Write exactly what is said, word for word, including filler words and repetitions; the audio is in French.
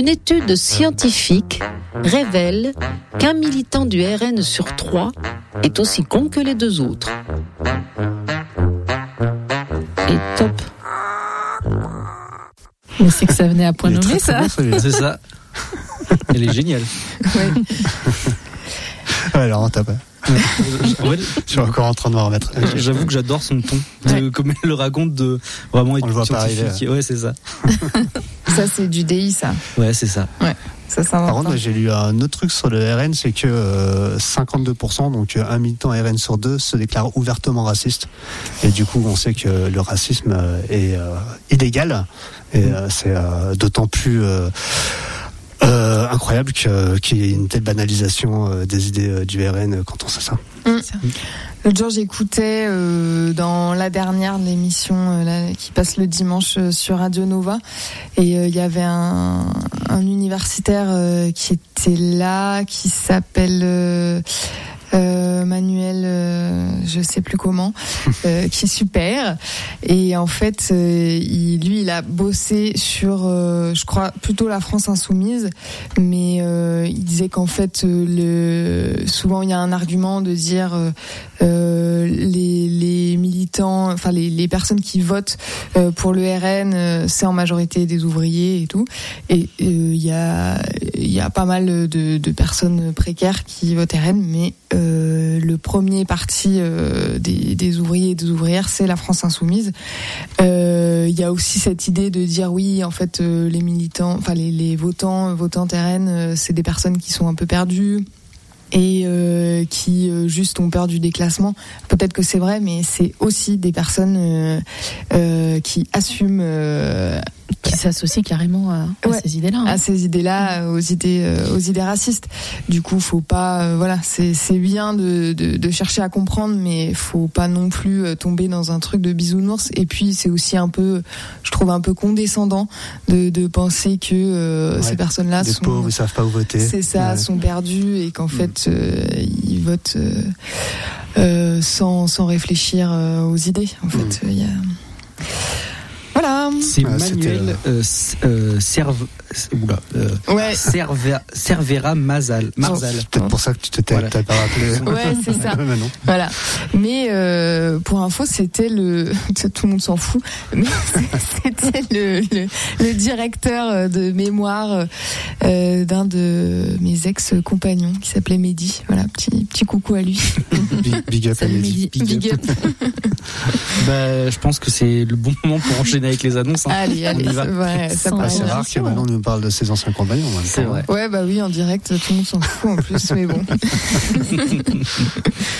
Une étude scientifique révèle qu'un militant du R N sur trois est aussi con que les deux autres. Et top. Mais c'est que ça venait à point nommé, ça. Bon, c'est ça. Elle est géniale. Ouais. Ouais, alors, t'as pas. En fait, je suis encore en train de me remettre. J'avoue que j'adore son ton, de, Ouais. comme elle le raconte, de vraiment être On le voit pas scientifique. arriver. Ouais, c'est ça. Ça, c'est du D I, ça. Ouais, c'est ça. Ouais. Ça, ça Par contre, moi, j'ai lu un autre truc sur le R N, c'est que euh, cinquante-deux pour cent, donc euh, un militant R N sur deux, se déclare ouvertement raciste. Et du coup, on sait que le racisme euh, est euh, illégal. Et euh, c'est euh, d'autant plus euh, euh, incroyable que, qu'il y ait une telle banalisation euh, des idées euh, du R N quand on sait ça. Mmh. L'autre jour, j'écoutais euh, dans la dernière de l'émission euh, là, qui passe le dimanche euh, sur Radio Nova, et il euh, y avait un, un universitaire euh, qui était là, qui s'appelle euh, euh, Manuel, euh, je sais plus comment, euh, qui est super. Et en fait, euh, il, lui, il a bossé sur, euh, je crois, plutôt la France insoumise, mais euh, il disait qu'en fait, euh, le, souvent il y a un argument de dire euh, euh, les, les militants, enfin les, les personnes qui votent euh, pour le R N, euh, c'est en majorité des ouvriers et tout. Et il euh, y a il y a pas mal de, de personnes précaires qui votent R N, mais euh, le premier parti euh, des, des ouvriers et des ouvrières, c'est la France insoumise. Il euh, y a aussi cette idée de dire oui, en fait, euh, les militants, enfin les, les votants, votantes R N, euh, c'est des personnes qui sont un peu perdues et euh, qui euh, juste ont peur du déclassement. Peut-être que c'est vrai, mais c'est aussi des personnes euh, euh, qui assument, euh, qui s'associent carrément à, à ouais, ces idées-là. Hein. À ces idées-là, aux idées, euh, aux idées racistes. Du coup, faut pas, euh, voilà, c'est c'est bien de, de de chercher à comprendre, mais faut pas non plus euh, tomber dans un truc de bisounours. Et puis, c'est aussi un peu, je trouve un peu condescendant de de penser que euh, ouais, ces personnes-là des sont pauvres, ils savent pas où voter. C'est ça, ouais. Sont perdus et qu'en fait euh, ils votent euh, euh, sans sans réfléchir euh, aux idées. En fait, il mmh. y a voilà. C'est ah, Manuel euh, euh, Serve, oula, euh, ouais. Serve, Cervera Mazal. Marzal. C'est peut-être pour ça que tu t'es voilà. pas rappelé. Ouais, c'est ça. Mais voilà. Mais euh, pour info, c'était le. Tout le monde s'en fout. Mais c'était le, le, le directeur de mémoire euh, d'un de mes ex-compagnons qui s'appelait Mehdi. Voilà, petit petit coucou à lui. Big, big up à Mehdi. Big, big up. Bah, je pense que c'est le bon moment pour enchaîner avec les annonces. Hein. Allez, allez, on y va. Ouais, ça ah, c'est rare que maintenant on nous parle de ses anciens compagnons. C'est vrai. Ouais, bah oui, en direct, tout le monde s'en fout en plus, mais bon.